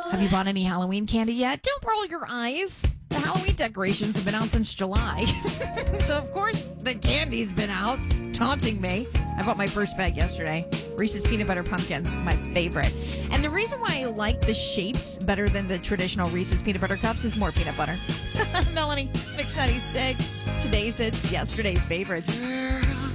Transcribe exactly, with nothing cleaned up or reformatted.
Have you bought any Halloween candy yet? Don't roll your eyes. The Halloween decorations have been out since July. So, of course, the candy's been out, taunting me. I bought my first bag yesterday. Reese's Peanut Butter Pumpkins, my favorite. And the reason why I like the shapes better than the traditional Reese's Peanut Butter Cups is more peanut butter. Melanie, Mix ninety-six. Today's hits, yesterday's favorites.